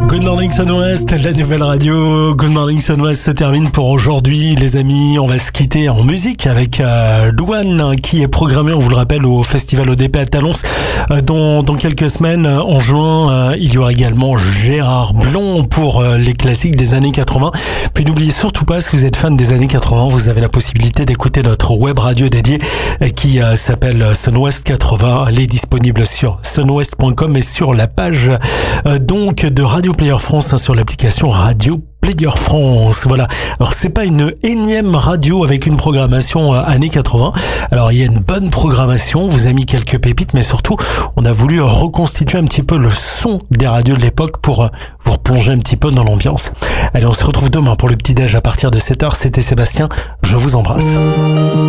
Good Morning Sun-Ouest, la nouvelle radio Good Morning Sun-Ouest se termine pour aujourd'hui. Les amis, on va se quitter en musique avec Louane qui est programmé, on vous le rappelle, au Festival ODP à Talence dans quelques semaines. En juin, il y aura également Gérard Blond pour les classiques des années 80. Puis n'oubliez surtout pas, si vous êtes fan des années 80, vous avez la possibilité d'écouter notre web radio dédiée qui s'appelle Sun-Ouest 80. Elle est disponible sur sunwest.com et sur la page donc de Radio Player France, sur l'application Radio Player France. Voilà. Alors c'est pas une énième radio avec une programmation années 80. Alors il y a une bonne programmation, on vous a mis quelques pépites, mais surtout on a voulu reconstituer un petit peu le son des radios de l'époque pour vous replonger un petit peu dans l'ambiance. Allez, on se retrouve demain pour le petit déj à partir de 7h. C'était Sébastien, je vous embrasse.